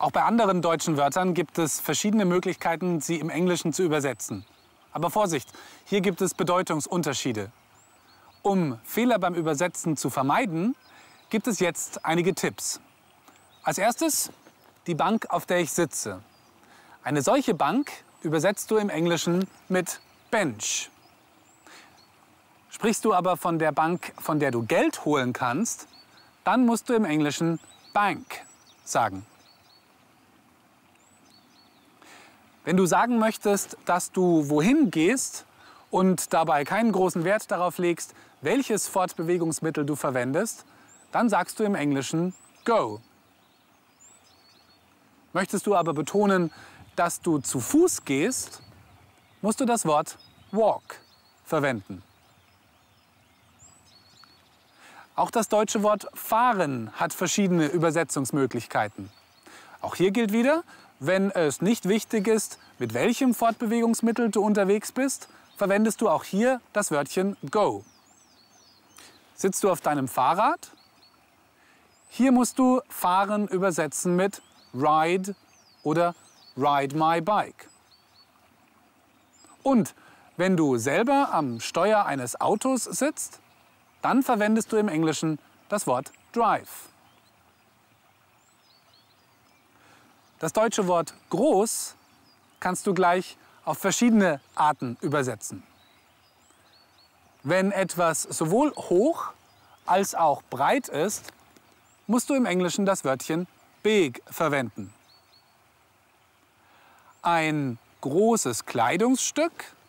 Auch bei anderen deutschen Wörtern gibt es verschiedene Möglichkeiten, sie im Englischen zu übersetzen. Aber Vorsicht, hier gibt es Bedeutungsunterschiede. Um Fehler beim Übersetzen zu vermeiden, gibt es jetzt einige Tipps. Als erstes die Bank, auf der ich sitze. Eine solche Bank übersetzt du im Englischen mit Bench. Sprichst du aber von der Bank, von der du Geld holen kannst, dann musst du im Englischen Bank sagen. Wenn du sagen möchtest, dass du wohin gehst und dabei keinen großen Wert darauf legst, welches Fortbewegungsmittel du verwendest, dann sagst du im Englischen go. Möchtest du aber betonen, dass du zu Fuß gehst, musst du das Wort walk verwenden. Auch das deutsche Wort fahren hat verschiedene Übersetzungsmöglichkeiten. Auch hier gilt wieder, wenn es nicht wichtig ist, mit welchem Fortbewegungsmittel du unterwegs bist, verwendest du auch hier das Wörtchen go. Sitzt du auf deinem Fahrrad? Hier musst du fahren übersetzen mit ride oder ride my bike. Und wenn du selber am Steuer eines Autos sitzt, dann verwendest du im Englischen das Wort drive. Das deutsche Wort groß kannst du gleich auf verschiedene Arten übersetzen. Wenn etwas sowohl hoch als auch breit ist, musst du im Englischen das Wörtchen big verwenden. Ein großes Kleidungsstück